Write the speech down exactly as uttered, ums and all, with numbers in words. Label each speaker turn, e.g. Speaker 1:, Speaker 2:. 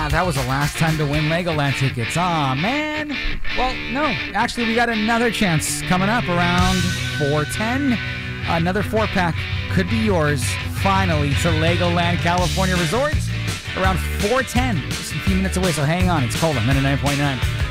Speaker 1: that was the last time to win Legoland tickets. Aw, man. Well, no. Actually, we got another chance coming up around four ten. Another four-pack could be yours, finally, to Legoland California Resorts around four ten. Just a few minutes away, so hang on. It's Cola, ninety-nine point nine.